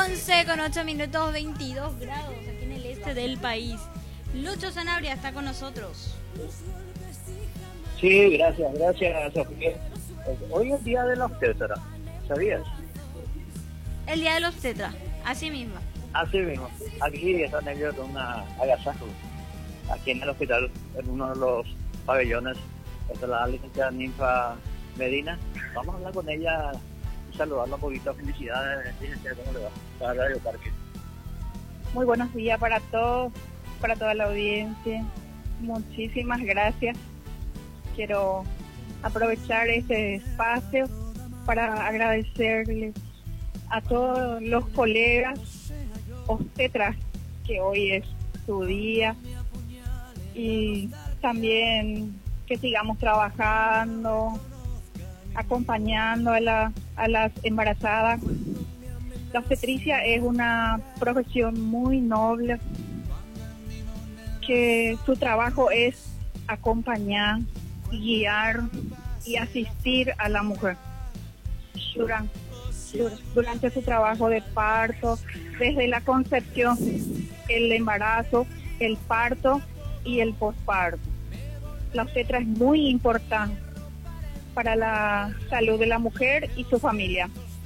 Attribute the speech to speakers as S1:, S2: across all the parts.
S1: 11:08, 22 grados aquí en el este del país. Lucho Sanabria está con nosotros.
S2: Sí, gracias, Sofía. Hoy es el día de la obstetra, ¿sabías?
S1: El día de los tetras, así mismo.
S2: Así mismo. Aquí están ellos con una agasajo. Aquí en el hospital, en uno de los pabellones, está la licenciada Ninfa Medina. Vamos a hablar con ella y saludarla un poquito. Felicidades, licenciada, ¿cómo le va? Para Radio Parque.
S3: Muy buenos días para todos, para toda la audiencia. Muchísimas gracias. Quiero aprovechar este espacio para agradecerles a todos los colegas obstetras que hoy es su día y también que sigamos trabajando, acompañando a las embarazadas. La obstetricia es una profesión muy noble, que su trabajo es acompañar, guiar y asistir a la mujer durante su trabajo de parto, desde la concepción, el embarazo, el parto y el posparto. La obstetra es muy importante para la salud de la mujer y su familia.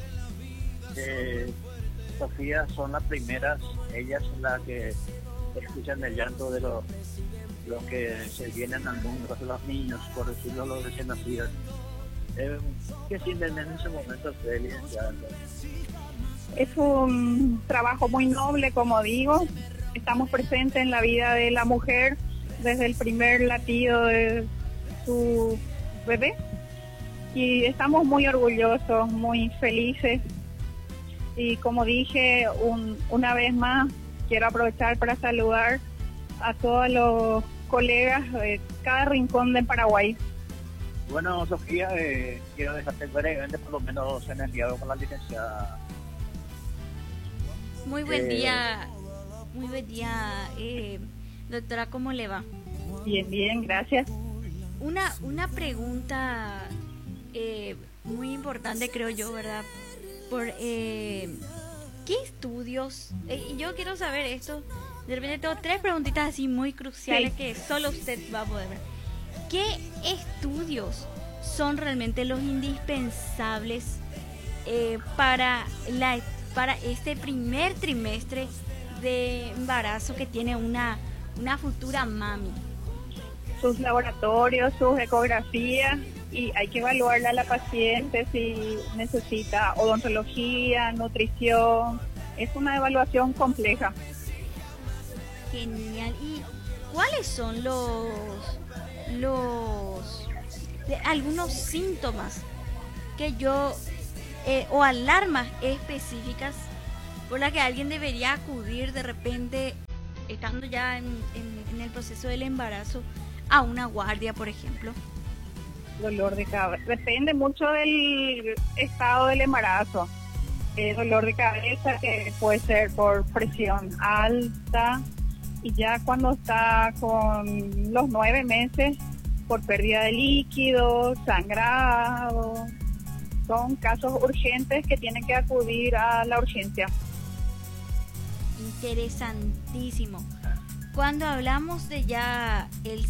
S2: Sofía, son las primeras, ellas son las que escuchan el llanto de los que se vienen al mundo, de los niños, por decirlo, los recién nacidos. ¿Qué sienten en ese momento ustedes, licenciada?
S3: Es un trabajo muy noble, como digo. Estamos presentes en la vida de la mujer desde el primer latido de su bebé y estamos muy orgullosos, muy felices. Y como dije, una vez más, quiero aprovechar para saludar a todos los colegas de cada rincón de Paraguay.
S2: Bueno, Sofía, quiero dejarte brevemente por lo menos en el diálogo con la licenciada.
S1: Muy buen día, doctora, ¿cómo le va?
S3: Bien, gracias.
S1: Una pregunta muy importante, creo yo, ¿verdad? ¿Qué estudios? Yo quiero saber esto. De repente tengo 3 preguntitas así muy cruciales, sí, que solo usted va a poder ver. ¿Qué estudios son realmente los indispensables para este primer trimestre de embarazo que tiene una futura mami?
S3: Sus laboratorios, sus ecografías, y hay que evaluarle a la paciente si necesita odontología, nutrición. Es una evaluación compleja.
S1: Genial. ¿Y cuáles son algunos síntomas que o alarmas específicas por las que alguien debería acudir de repente, estando ya en el proceso del embarazo, a una guardia, por ejemplo?
S3: Dolor de cabeza. Depende mucho del estado del embarazo. Dolor de cabeza que puede ser por presión alta, y ya cuando está con los 9 meses, por pérdida de líquidos, sangrado. Son casos urgentes que tienen que acudir a la urgencia.
S1: Interesantísimo. Cuando hablamos de ya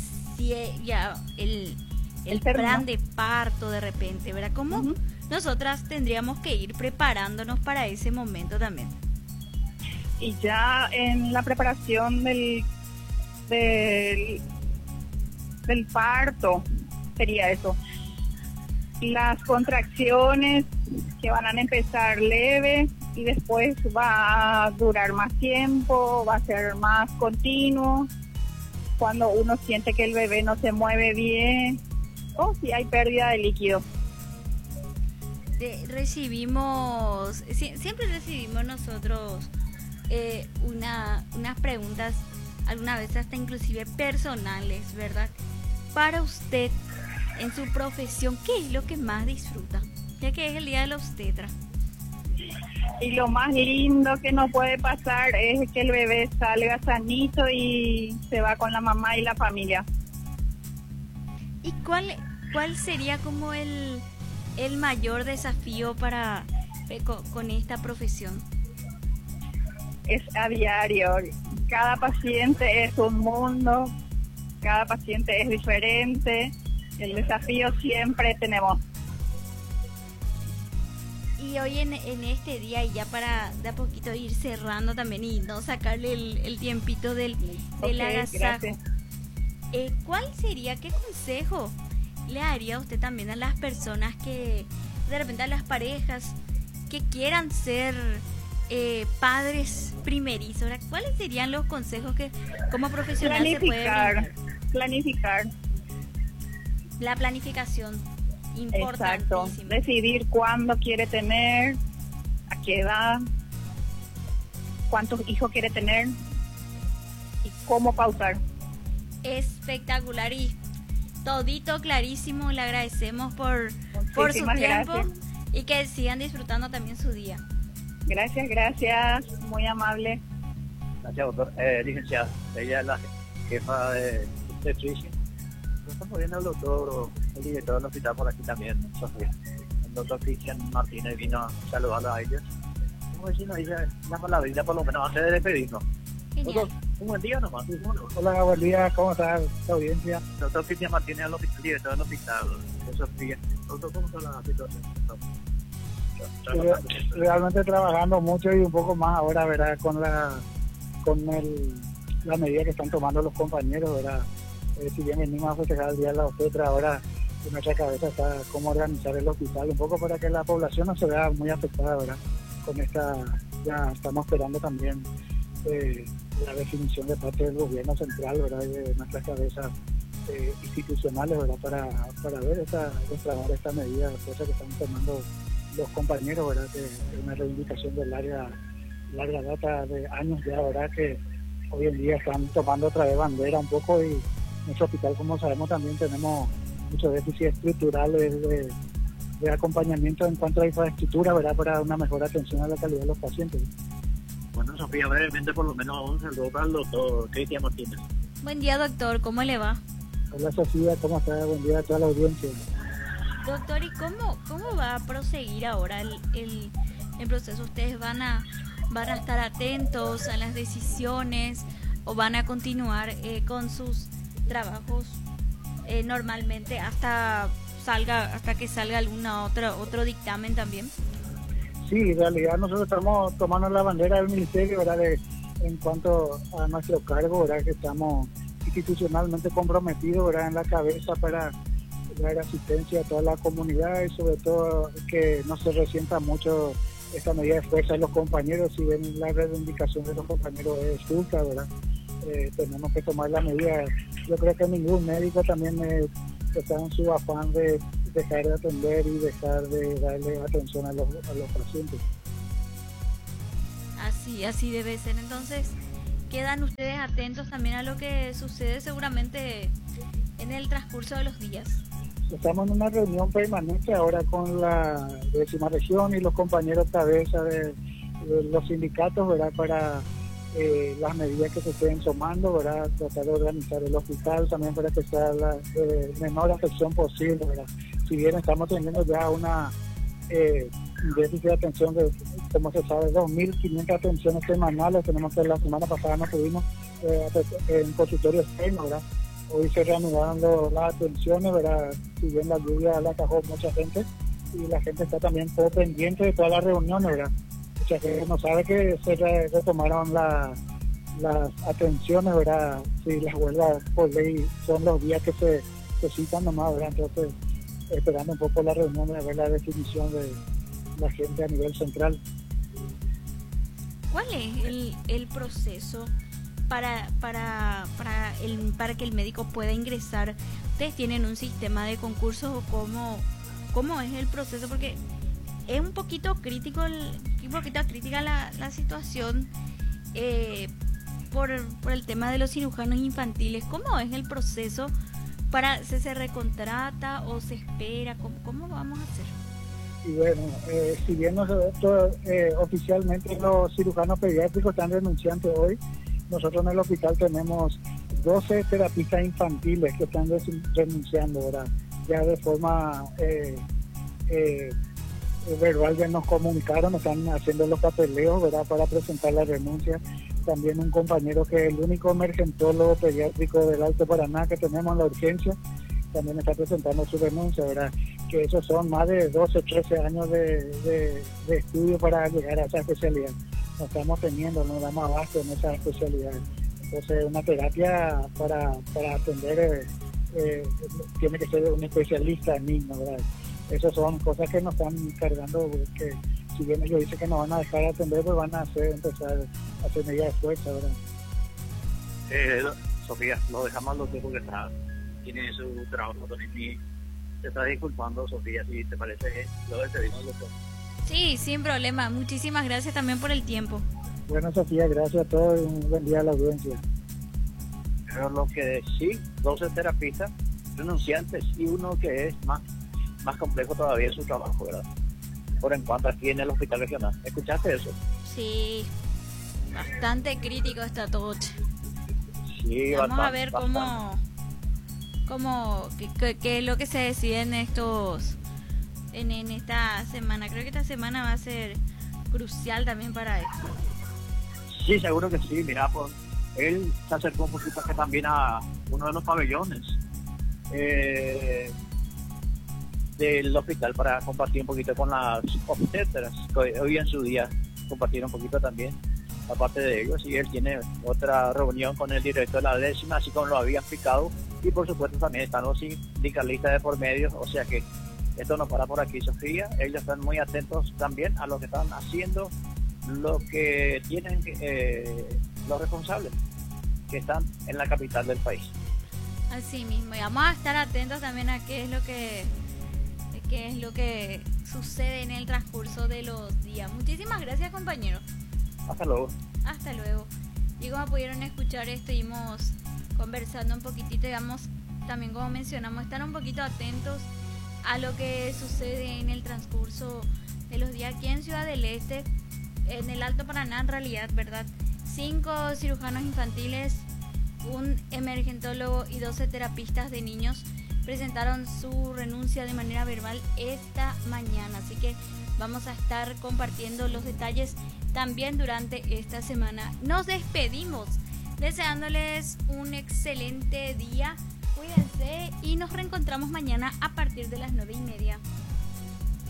S1: el plan de parto de repente, ¿verdad? ¿Cómo nosotras tendríamos que ir preparándonos para ese momento también?
S3: Y ya en la preparación del parto sería eso. Las contracciones que van a empezar leve y después va a durar más tiempo, va a ser más continuo. Cuando uno siente que el bebé no se mueve bien o si hay pérdida de líquido.
S1: Siempre recibimos nosotros unas preguntas, alguna vez hasta inclusive personales, ¿verdad? Para usted, en su profesión, ¿qué es lo que más disfruta? Ya que es el día de la obstetra.
S3: Y lo más lindo que nos puede pasar es que el bebé salga sanito y se va con la mamá y la familia.
S1: ¿Y cuál sería como el mayor desafío con esta profesión?
S3: es a diario. Cada paciente es un mundo, cada paciente es diferente. El desafío siempre tenemos.
S1: Y hoy en este día, y ya para de a poquito ir cerrando también y no sacarle el tiempito del agasajo, ¿cuál sería, qué consejo le haría usted también a las personas que, de repente a las parejas que quieran ser padres primerizos? ¿Verdad? ¿Cuáles serían los consejos que como profesional se puede brindar?
S3: Planificar.
S1: La planificación, importantísimo.
S3: Exacto. Decidir cuándo quiere tener, a qué edad, cuántos hijos quiere tener y cómo pausar.
S1: Espectacular y todito clarísimo. Le agradecemos por su tiempo. Gracias. Y que sigan disfrutando también su día.
S3: Gracias, muy amable.
S2: Gracias, doctor. Licenciada, ella es la jefa de obstetricia. Estamos viendo el doctor, el director del hospital por aquí también, Sofía. El doctor Cristian Martínez vino a saludarlo a ellos. Como si nos dice una palabrita por lo menos antes de despedirnos. Doctor, un buen día nomás.
S4: Hola, buen día, ¿cómo está la audiencia?
S2: Doctor Cristian Martínez, el director del hospital de Sofía. Doctor, ¿cómo está la situación?
S4: Realmente trabajando mucho y un poco más ahora, ¿verdad? Con la medida que están tomando los compañeros, ¿verdad? Si bien venimos a festejar el Día de la Obstetra, ahora en nuestra cabeza está cómo organizar el hospital, un poco para que la población no se vea muy afectada, ¿verdad? Con esta, ya estamos esperando también la definición de parte del gobierno central, ¿verdad? De nuestras cabezas institucionales, ¿verdad? Para ver destrabar esta medida, cosa que están tomando los compañeros, ¿verdad? Que es una reivindicación de larga data de años ya, ¿verdad? Que hoy en día están tomando otra vez bandera un poco y nuestro hospital, como sabemos, también tenemos muchos déficits estructurales de acompañamiento en cuanto a infraestructura, ¿verdad? Para una mejor atención a la calidad de los pacientes.
S2: Bueno, Sofía, brevemente por lo menos un saludo para el doctor Cristian Martínez.
S1: Buen día, doctor, ¿cómo le va?
S4: Hola, Sofía, ¿cómo está? Buen día a toda la audiencia.
S1: Doctor, ¿y cómo va a proseguir ahora el proceso? ¿Ustedes van a estar atentos a las decisiones o van a continuar con sus trabajos normalmente hasta que salga otro dictamen también?
S4: Sí, en realidad nosotros estamos tomando la bandera del ministerio, ¿verdad? En cuanto a nuestro cargo, ¿verdad? Que estamos institucionalmente comprometidos, ¿verdad? En la cabeza para dar asistencia a toda la comunidad y sobre todo que no se resienta mucho esta medida de fuerza de los compañeros. Si ven la reivindicación de los compañeros es justa, ¿verdad? Tenemos que tomar la medida. Yo creo que ningún médico también está en su afán de dejar de atender y dejar de darle atención a los pacientes.
S1: Así debe ser. Entonces, quedan ustedes atentos también a lo que sucede seguramente en el transcurso de los días.
S4: Estamos en una reunión permanente ahora con la 10ª región y los compañeros cabeza de los sindicatos, ¿verdad? Para las medidas que se estén tomando, ¿verdad? Tratar de organizar el hospital también para que sea la menor afección posible, ¿verdad? Si bien estamos teniendo ya una déficit de atención de, como se sabe, 2.500 atenciones semanales, tenemos que la semana pasada no tuvimos en consultorio externo, ¿verdad? Hoy se reanudaron las atenciones, ¿verdad? Si bien la lluvia la atajó mucha gente y la gente está también todo pendiente de todas las reuniones, ¿verdad? Mucha gente no sabe que se retomaron las atenciones, ¿verdad? Si las huelgas por ley son los días que se citan nomás, ¿verdad? Entonces, esperando un poco la reunión de ver la definición de la gente a nivel central.
S1: ¿Cuál es el proceso para que el médico pueda ingresar? ¿Ustedes tienen un sistema de concursos o cómo es el proceso? Porque es un poquito crítica la situación por el tema de los cirujanos infantiles. ¿Cómo es el proceso para se recontrata o se espera? ¿Cómo vamos a hacer?
S4: Y bueno, si bien nosotros oficialmente los cirujanos pediátricos están renunciantes hoy, nosotros en el hospital tenemos 12 terapistas infantiles que están renunciando, ¿verdad? Ya de forma verbal ya nos comunicaron, están haciendo los papeleos, ¿verdad?, para presentar la renuncia. También un compañero que es el único emergentólogo pediátrico del Alto Paraná que tenemos en la urgencia, también está presentando su renuncia, ¿verdad? Que esos son más de 12, 13 años de estudio para llegar a esa especialidad. No estamos teniendo, no damos abasto en esa especialidad. Entonces, una terapia para atender tiene que ser un especialista en niños, ¿verdad? Esas son cosas que nos están cargando, que si bien ellos dicen que nos van a dejar atender, pues van a empezar a hacer medidas de fuerza, ¿verdad?
S2: Sofía, lo dejamos los tiempos que tiene su trabajo, y te estás disculpando, Sofía, si te parece, lo despedimos los dos.
S1: Sí, sin problema. Muchísimas gracias también por el tiempo.
S4: Bueno, Sofía, gracias a todos y un buen día a la audiencia.
S2: Pero lo que sí, 12 terapistas renunciantes y uno que es más complejo todavía en su trabajo, ¿verdad? Por en cuanto aquí en el hospital regional. ¿Escuchaste eso?
S1: Sí, bastante crítico está todo.
S2: Sí,
S1: vamos
S2: bastante,
S1: a ver qué es lo que se decide en esta semana. Creo que esta semana va a ser crucial también para esto.
S2: Sí, seguro que sí. Mira, pues él se acercó un poquito que también a uno de los pabellones del hospital para compartir un poquito con las obstetras, que hoy en su día compartir un poquito también, aparte de ellos, y él tiene otra reunión con el director de la 10ª, así como lo había explicado, y por supuesto también están los sindicalistas de por medio, o sea que esto no para por aquí, Sofía. Ellos están muy atentos también a lo que están haciendo, lo que tienen los responsables que están en la capital del país.
S1: Así mismo, y vamos a estar atentos también a qué es lo que sucede en el transcurso de los días. Muchísimas gracias, compañero.
S2: Hasta luego.
S1: Hasta luego. Y como pudieron escuchar, estuvimos conversando un poquitito, digamos, también como mencionamos, estar un poquito atentos a lo que sucede en el transcurso de los días aquí en Ciudad del Este, en el Alto Paraná, en realidad, ¿verdad? 5 cirujanos infantiles, un emergentólogo y 12 terapistas de niños presentaron su renuncia de manera verbal esta mañana, así que vamos a estar compartiendo los detalles también durante esta semana. Nos despedimos deseándoles un excelente día, cuídense y nos reencontramos mañana a partir de las 9:30.